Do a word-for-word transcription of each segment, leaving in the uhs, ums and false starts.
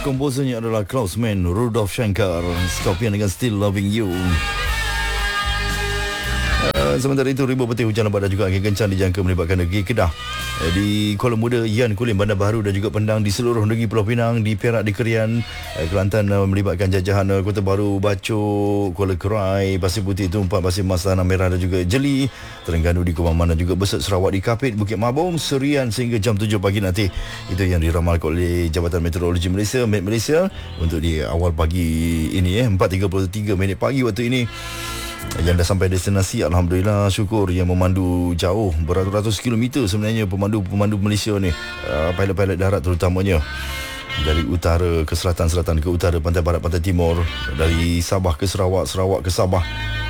Komposernya adalah Klausman, Rudolf Schenker, Scorpion dengan Still Loving You. Uh, sementara itu, ribuan petir hujan lebat dan juga angin kencang dijangka melibatkan negeri Kedah, uh, di Kuala Muda, Yan, Kulim, Bandar Baru dan juga Pendang, di seluruh negeri Pulau Pinang, di Perak, di Kerian, uh, Kelantan, uh, melibatkan Jajahan, uh, Kota Baru, Bacok, Kuala Kerai, Pasir Putih, Tumpak, Pasir Mas, Tanah Merah dan juga Jeli, Terengganu di Kumaman dan juga Besut, Sarawak di Kapit, Bukit Mabung, Serian sehingga jam tujuh pagi nanti. Itu yang diramalkan oleh Jabatan Meteorologi Malaysia, Met Malaysia, untuk di awal pagi ini, eh, empat tiga puluh tiga minit pagi waktu ini. Yang dah sampai destinasi, alhamdulillah, syukur. Yang memandu jauh beratus-ratus kilometer sebenarnya pemandu-pemandu Malaysia ni, uh, pilot-pilot darat terutamanya, dari utara ke selatan, selatan ke utara, pantai barat, pantai timur, dari Sabah ke Sarawak, Sarawak ke Sabah.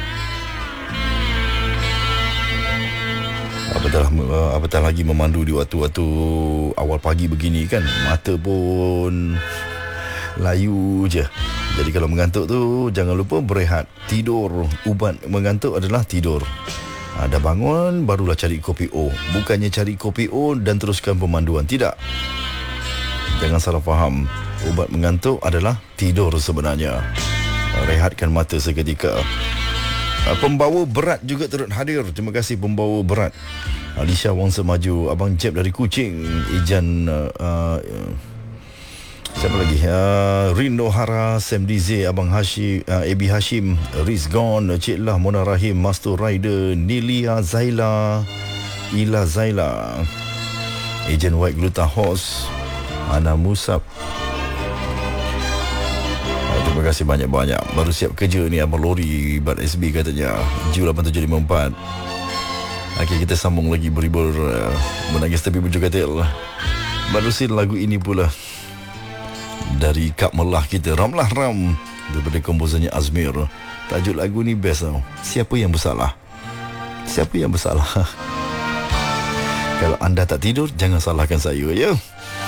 Apatah, apatah lagi memandu di waktu-waktu awal pagi begini kan, mata pun layu je. Jadi kalau mengantuk tu, jangan lupa berehat, tidur. Ubat mengantuk adalah tidur. Ha, dah bangun, barulah cari kopi O. Bukannya cari kopi O dan teruskan pemanduan. Tidak. Jangan salah faham. Ubat mengantuk adalah tidur sebenarnya. Rehatkan mata seketika. Ha, pembawa berat juga turut hadir. Terima kasih pembawa berat. Alisha Wangsa Maju, Abang Jeb dari Kuching, Ijan... Uh, uh, Siapa lagi? Uh, Rindo Hara, Sam D Z, Abang Hashim, uh, A B Hashim, Rizgon, Cik Lah, Mona Rahim, Master Rider, Nilia Zaila, Ila Zaila, Agent White Gluta Horse, Ana Musab. Uh, terima kasih banyak-banyak. Baru siap kerja ni Abang Lori Bat S B katanya, Ju lapan tujuh lima empat. Okey, kita sambung lagi beribur, uh, menangis tapi berjuga tel. Baru si lagu ini pula dari Kak Melah kita, Ramlah Ram, daripada komposernya Azmir. Tajuk lagu ni best tau. Siapa yang bersalah? Siapa yang bersalah? Kalau anda tak tidur, jangan salahkan saya, ya.